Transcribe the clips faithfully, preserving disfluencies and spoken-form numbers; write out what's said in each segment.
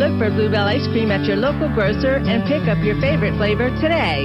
Look for Bluebell ice cream at your local grocer and pick up your favorite flavor today.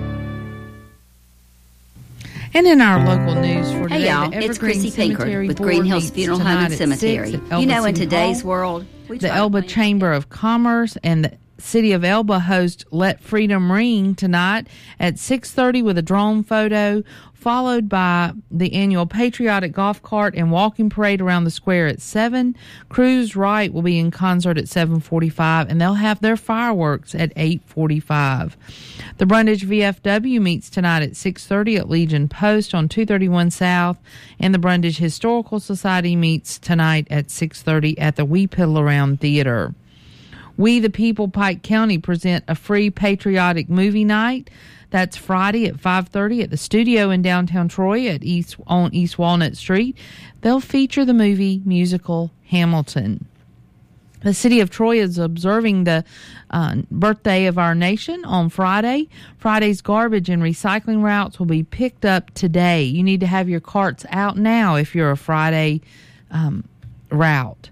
And in our local news for today, hey y'all, the it's Chrissy Cemetery Pinkard with Board Green Hills meets Funeral Home tonight and at Cemetery. six at You know, Elba in City today's Hall. world, we The try to Elba plan- Chamber of Commerce and the City of Elba host Let Freedom Ring tonight at six thirty with a drone photo, followed by the annual patriotic golf cart and walking parade around the square at seven. Cruise Wright will be in concert at seven forty-five, and they'll have their fireworks at eight forty-five. The Brundage V F W meets tonight at six thirty at Legion Post on two thirty-one South, and the Brundage Historical Society meets tonight at six thirty at the We Piddle Around Theater. We the People Pike County present a free patriotic movie night. That's Friday at five thirty at the studio in downtown Troy at East on East Walnut Street. They'll feature the movie musical Hamilton. The city of Troy is observing the uh, birthday of our nation on Friday. Friday's garbage and recycling routes will be picked up today. You need to have your carts out now if you're a Friday um, route.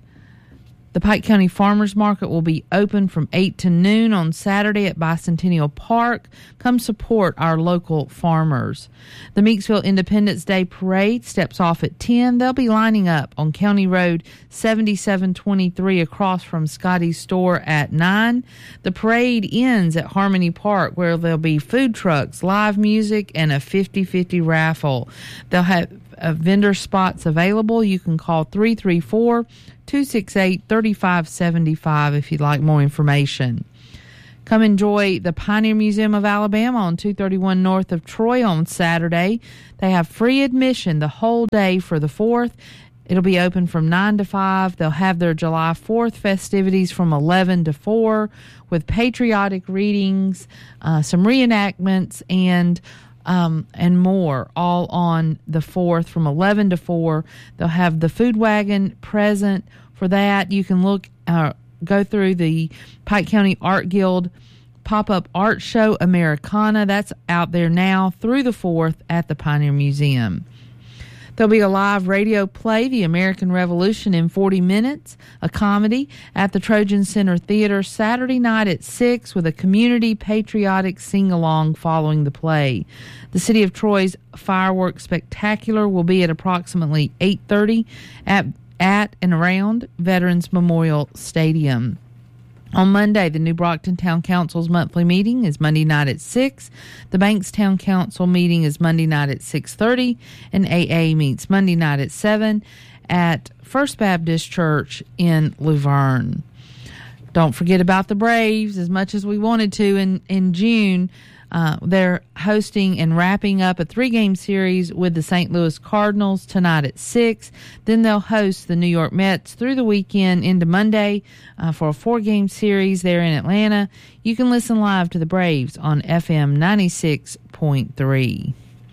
The Pike County Farmers Market will be open from eight to noon on Saturday at Bicentennial Park. Come support our local farmers. The Meeksville Independence Day Parade steps off at ten. They'll be lining up on County Road seventy-seven twenty-three across from Scotty's store at nine. The parade ends at Harmony Park, where there'll be food trucks, live music, and a fifty-fifty raffle. They'll have uh, vendor spots available. You can call three three four, two six eight, three five seven five if you'd like more information. Come enjoy the Pioneer Museum of Alabama on two thirty-one north of Troy on Saturday. They have free admission the whole day for the fourth. It'll be open from nine to five. They'll have their July fourth festivities from eleven to four with patriotic readings, uh, some reenactments, and Um, and more, all on the fourth from eleven to four. They'll have the food wagon present for that. You can look, uh, go through the Pike County Art Guild pop-up art show, Americana. That's out there now through the fourth at the Pioneer Museum. There'll be a live radio play, The American Revolution in forty minutes, a comedy at the Trojan Center Theater Saturday night at six with a community patriotic sing-along following the play. The City of Troy's Fireworks Spectacular will be at approximately eight thirty at, at and around Veterans Memorial Stadium. On Monday, the New Brockton Town Council's monthly meeting is Monday night at six. The Banks Town Council meeting is Monday night at six thirty, and A A meets Monday night at seven at First Baptist Church in Luverne. Don't forget about the Braves. As much as we wanted to in, in June, uh, they're hosting and wrapping up a three-game series with the Saint Louis Cardinals tonight at six. Then they'll host the New York Mets through the weekend into Monday uh, for a four-game series there in Atlanta. You can listen live to the Braves on F M ninety-six point three.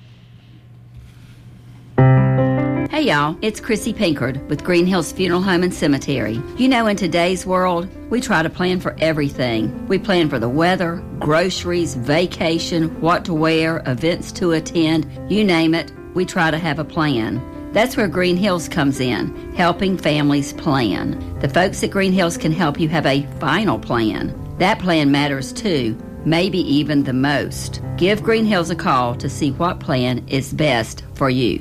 Hey y'all, it's Chrissy Pinkard with Green Hills Funeral Home and Cemetery. You know, in today's world, we try to plan for everything. We plan for the weather, groceries, vacation, what to wear, events to attend, you name it, we try to have a plan. That's where Green Hills comes in, helping families plan. The folks at Green Hills can help you have a final plan. That plan matters too, maybe even the most. Give Green Hills a call to see what plan is best for you.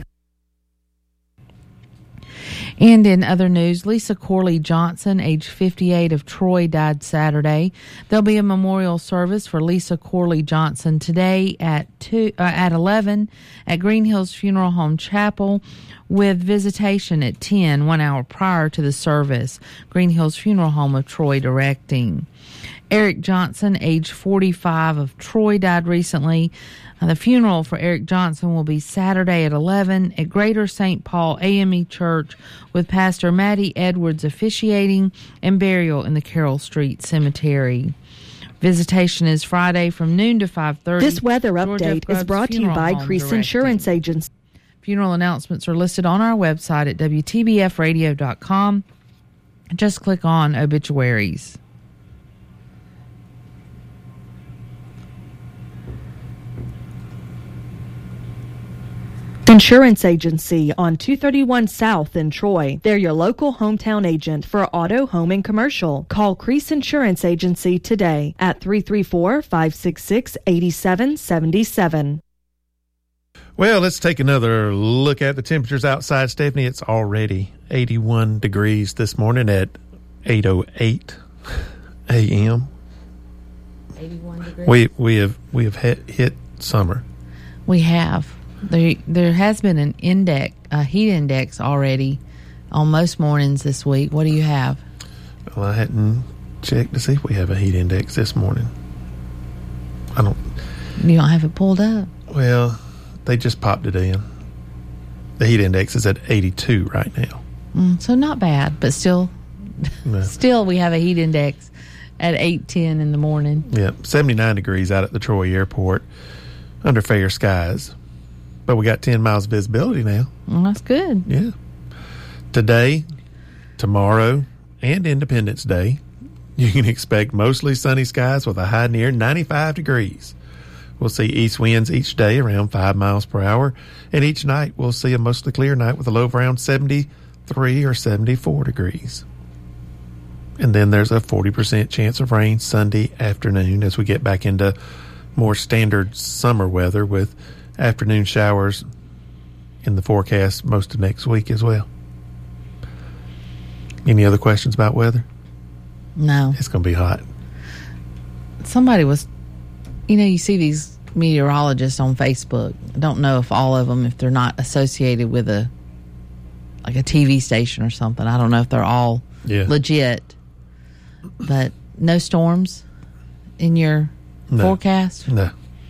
And in other news, Lisa Corley Johnson, age fifty-eight, of Troy, died Saturday. There'll be a memorial service for Lisa Corley Johnson today at two uh, at eleven at Green Hills Funeral Home Chapel, with visitation at ten, one hour prior to the service. Green Hills Funeral Home of Troy directing. Eric Johnson, age forty-five, of Troy, died recently. Uh, the funeral for Eric Johnson will be Saturday at eleven at Greater Saint Paul A M E Church, with Pastor Maddie Edwards officiating, and burial in the Carroll Street Cemetery. Visitation is Friday from noon to five thirty. This weather update is brought to you by Crease Insurance Agency. Funeral announcements are listed on our website at W T B F radio dot com. Just click on obituaries. Insurance Agency on two thirty-one South in Troy. They're your local hometown agent for auto, home, and commercial. Call Crease Insurance Agency today at three three four, five six six, eight seven seven seven. Well, let's take another look at the temperatures outside, Stephanie. It's already eighty-one degrees this morning at eight oh eight a.m. eighty-one degrees. We we have we have hit, hit summer. We have. There there has been an index, a heat index already on most mornings this week. What do you have? Well, I hadn't checked to see if we have a heat index this morning. I don't. You don't have it pulled up? Well, they just popped it in. The heat index is at eighty-two right now. Mm, so not bad, but still, no. still we have a heat index at eight ten in the morning. Yeah, seventy-nine degrees out at the Troy Airport under fair skies. But we got ten miles visibility now. Well, that's good. Yeah. Today, tomorrow, and Independence Day, you can expect mostly sunny skies with a high near ninety-five degrees. We'll see east winds each day around five miles per hour, and each night we'll see a mostly clear night with a low of around seventy-three or seventy-four degrees. And then there's a forty percent chance of rain Sunday afternoon as we get back into more standard summer weather with afternoon showers in the forecast most of next week as well. Any other questions about weather? No. It's going to be hot. Somebody was, you know, you see these meteorologists on Facebook. I don't know if all of them, if they're not associated with a, like a T V station or something. I don't know if they're all yeah. legit. But no storms in your no. forecast? No.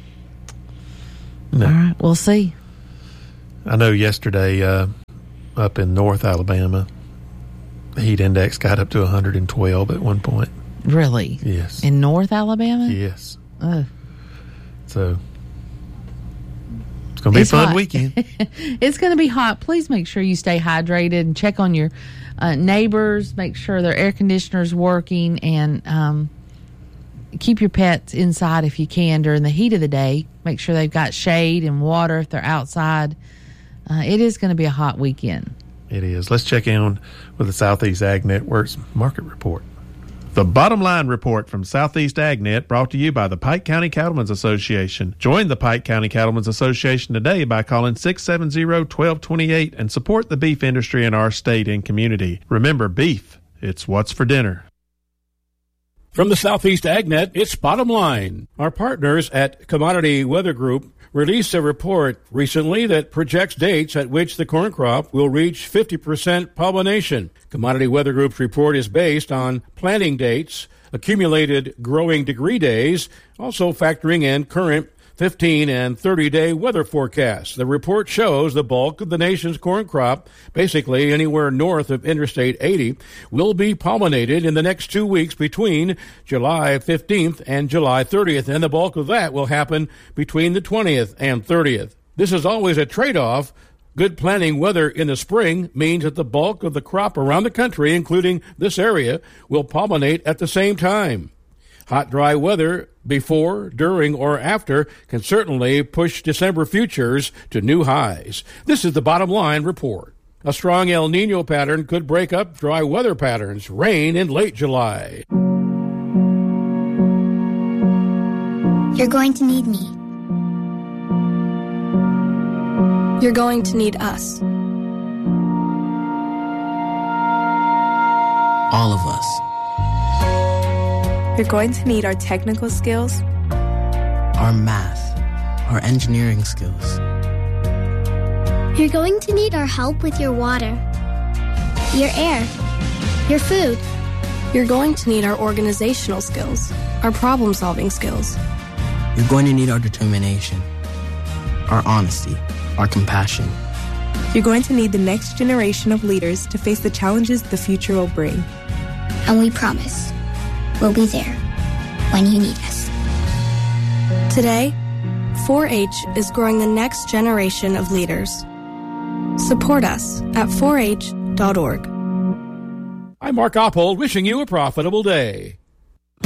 No. All right, we'll see. I know yesterday uh, up in North Alabama, the heat index got up to one hundred twelve at one point. Really? Yes. In North Alabama? Yes. Oh. So it's going to be it's a fun hot. weekend. It's going to be hot. Please make sure you stay hydrated and check on your uh, neighbors. Make sure their air conditioner's working, and um, keep your pets inside if you can during the heat of the day. Make sure they've got shade and water if they're outside. Uh, it is going to be a hot weekend. It is. Let's check in with the Southeast Ag Network's market report. The Bottom Line Report from Southeast AgNet, brought to you by the Pike County Cattlemen's Association. Join the Pike County Cattlemen's Association today by calling six seven zero, one two two eight and support the beef industry in our state and community. Remember, beef, it's what's for dinner. From the Southeast AgNet, it's Bottom Line. Our partners at Commodity Weather Group released a report recently that projects dates at which the corn crop will reach fifty percent pollination. Commodity Weather Group's report is based on planting dates, accumulated growing degree days, also factoring in current fifteen and thirty-day weather forecasts. The report shows the bulk of the nation's corn crop, basically anywhere north of Interstate eighty, will be pollinated in the next two weeks between July fifteenth and July thirtieth, and the bulk of that will happen between the twentieth and thirtieth. This is always a trade-off. Good planting weather in the spring means that the bulk of the crop around the country, including this area, will pollinate at the same time. Hot, dry weather before, during, or after can certainly push December futures to new highs. This is the Bottom Line Report. A strong El Niño pattern could break up dry weather patterns, rain in late July. You're going to need me. You're going to need us. All of us. You're going to need our technical skills, our math, our engineering skills. You're going to need our help with your water, your air, your food. You're going to need our organizational skills, our problem-solving skills. You're going to need our determination, our honesty, our compassion. You're going to need the next generation of leaders to face the challenges the future will bring. And we promise we'll be there when you need us. Today, four H is growing the next generation of leaders. Support us at four H dot org. I'm Mark Oppold, wishing you a profitable day.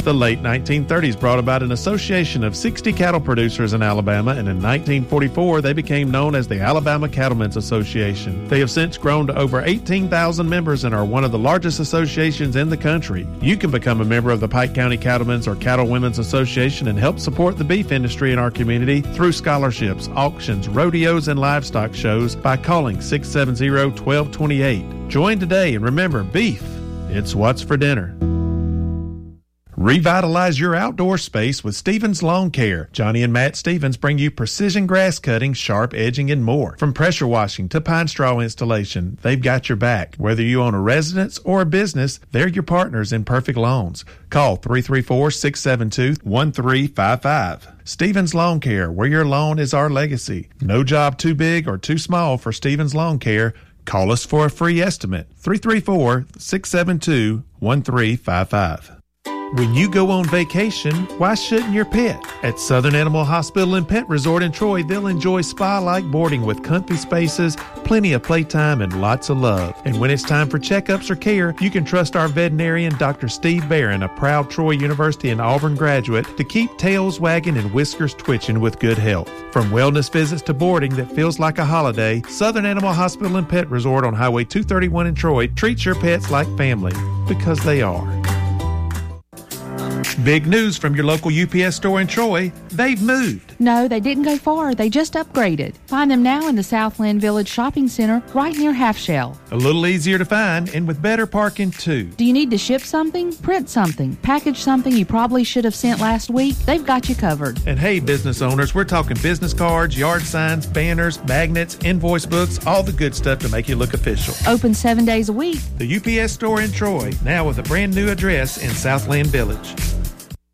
The late nineteen thirties brought about an association of sixty cattle producers in Alabama, and in nineteen forty-four they became known as the Alabama Cattlemen's Association. They have since grown to over eighteen thousand members and are one of the largest associations in the country. You can become a member of the Pike County Cattlemen's or Cattle Women's Association and help support the beef industry in our community through scholarships, auctions, rodeos, and livestock shows by calling six seven zero, one two two eight. Join today, and remember, beef, it's what's for dinner. Revitalize your outdoor space with Stevens Lawn Care. Johnny and Matt Stevens bring you precision grass cutting, sharp edging, and more. From pressure washing to pine straw installation, they've got your back. Whether you own a residence or a business, they're your partners in perfect lawns. Call three three four, six seven two, one three five five. Stevens Lawn Care, where your lawn is our legacy. No job too big or too small for Stevens Lawn Care. Call us for a free estimate. three three four, six seven two, one three five five. When you go on vacation, why shouldn't your pet? At Southern Animal Hospital and Pet Resort in Troy, they'll enjoy spa-like boarding with comfy spaces, plenty of playtime, and lots of love. And when it's time for checkups or care, you can trust our veterinarian, Doctor Steve Barron, a proud Troy University and Auburn graduate, to keep tails wagging and whiskers twitching with good health. From wellness visits to boarding that feels like a holiday, Southern Animal Hospital and Pet Resort on Highway two thirty-one in Troy treats your pets like family, because they are. Big news from your local U P S store in Troy. They've moved. No, they didn't go far. They just upgraded. Find them now in the Southland Village Shopping Center right near Half Shell. A little easier to find and with better parking too. Do you need to ship something, print something, package something you probably should have sent last week? They've got you covered. And hey, business owners, we're talking business cards, yard signs, banners, magnets, invoice books, all the good stuff to make you look official. Open seven days a week. The U P S store in Troy, now with a brand new address in Southland Village.